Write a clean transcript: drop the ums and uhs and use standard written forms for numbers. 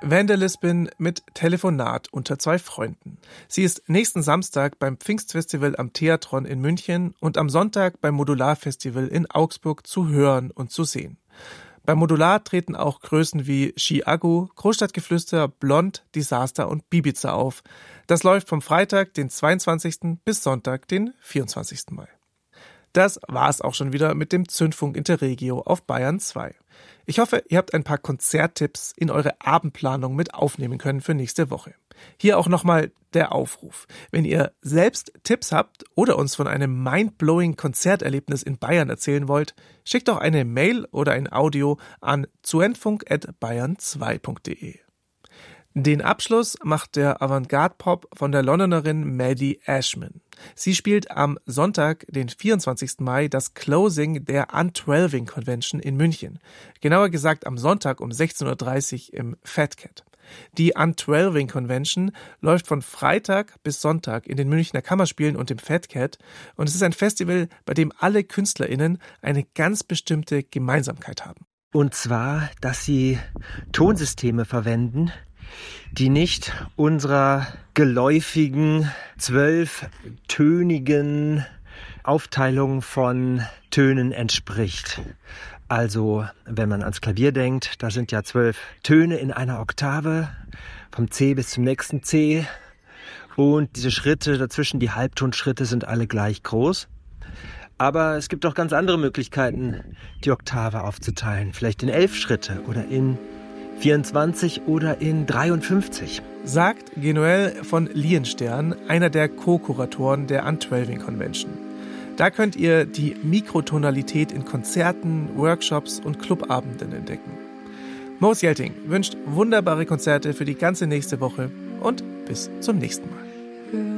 Vandalisbin mit Telefonat unter zwei Freunden. Sie ist nächsten Samstag beim Pfingstfestival am Theatron in München und am Sonntag beim Modular-Festival in Augsburg zu hören und zu sehen. Beim Modular treten auch Größen wie Chiago, Großstadtgeflüster, Blond, Disaster und Bibiza auf. Das läuft vom Freitag, den 22. bis Sonntag, den 24. Mai. Das war's auch schon wieder mit dem Zündfunk Interregio auf Bayern 2. Ich hoffe, ihr habt ein paar Konzerttipps in eure Abendplanung mit aufnehmen können für nächste Woche. Hier auch nochmal der Aufruf. Wenn ihr selbst Tipps habt oder uns von einem mindblowing Konzerterlebnis in Bayern erzählen wollt, schickt doch eine Mail oder ein Audio an zündfunk@bayern2.de. Den Abschluss macht der Avantgarde-Pop von der Londonerin Maddie Ashman. Sie spielt am Sonntag, den 24. Mai, das Closing der Untwelving Convention in München. Genauer gesagt am Sonntag um 16.30 Uhr im Fat Cat. Die Untwelving Convention läuft von Freitag bis Sonntag in den Münchner Kammerspielen und im Fat Cat und es ist ein Festival, bei dem alle KünstlerInnen eine ganz bestimmte Gemeinsamkeit haben. Und zwar, dass sie Tonsysteme verwenden, die nicht unserer geläufigen 12-tönigen Aufteilung von Tönen entspricht. Also, wenn man ans Klavier denkt, da sind ja 12 Töne in einer Oktave, vom C bis zum nächsten C. Und diese Schritte dazwischen, die Halbtonschritte, sind alle gleich groß. Aber es gibt auch ganz andere Möglichkeiten, die Oktave aufzuteilen. Vielleicht in 11 Schritte oder in 24 oder in 53. Sagt Genuel von Lienstern, einer der Co-Kuratoren der Untwelving Convention. Da könnt ihr die Mikrotonalität in Konzerten, Workshops und Clubabenden entdecken. Moos Jelting wünscht wunderbare Konzerte für die ganze nächste Woche und bis zum nächsten Mal.